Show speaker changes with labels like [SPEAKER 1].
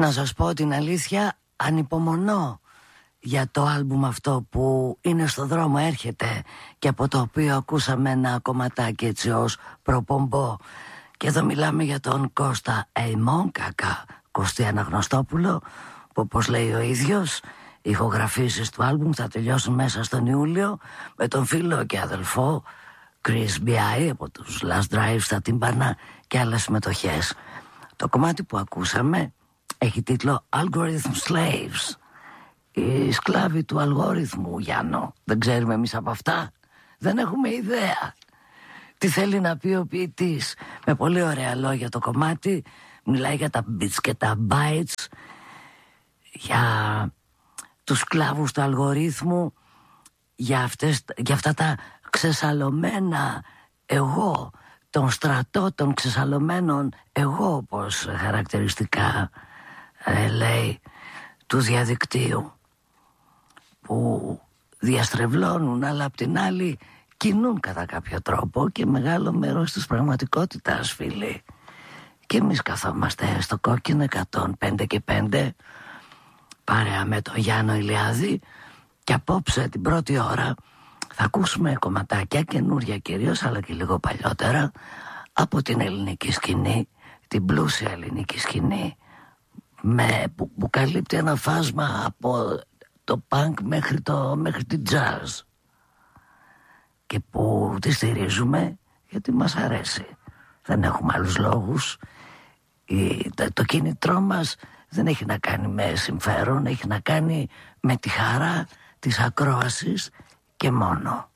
[SPEAKER 1] Να σας πω την αλήθεια, ανυπομονώ για το άλμπουμ αυτό που είναι στο δρόμο, έρχεται, και από το οποίο ακούσαμε ένα κομματάκι έτσι ως προπομπό. Και εδώ μιλάμε για τον Κώστα Εϊμόν Κακά, Κωστή Αναγνωστόπουλο, που όπως λέει ο ίδιος, οι ηχογραφήσεις του άλμπουμ θα τελειώσουν μέσα στον Ιούλιο, με τον φίλο και αδελφό Chris Biai από τους Last Drive στα τύμπανα και άλλες συμμετοχές. Το κομμάτι που ακούσαμε έχει τίτλο Algorithm Slaves. Οι σκλάβοι του αλγόριθμου, Γιάννο. Δεν ξέρουμε εμείς από αυτά. Δεν έχουμε ιδέα τι θέλει να πει ο ποιητής. Με πολύ ωραία λόγια το κομμάτι. Μιλάει για τα bits και τα bytes, για τους σκλάβους του αλγορίθμου, για αυτά τα ξεσαλωμένα εγώ, τον στρατό των ξεσαλωμένων εγώ, όπως χαρακτηριστικά λέει, του διαδικτύου, που διαστρεβλώνουν αλλά απ' την άλλη κινούν κατά κάποιο τρόπο και μεγάλο μέρος της πραγματικότητας, φίλοι. Και εμείς καθόμαστε στο κόκκινο 105 και 5 παρέα με τον Γιάννο Ηλιάδη, και απόψε την πρώτη ώρα θα ακούσουμε κομματάκια καινούρια κυρίως, αλλά και λίγο παλιότερα, από την ελληνική σκηνή, την πλούσια ελληνική σκηνή, που καλύπτει ένα φάσμα από το punk μέχρι την jazz, και που τη στηρίζουμε γιατί μας αρέσει. Δεν έχουμε άλλους λόγους. Το κίνητρό μας δεν έχει να κάνει με συμφέρον, έχει να κάνει με τη χαρά της ακρόασης και μόνο.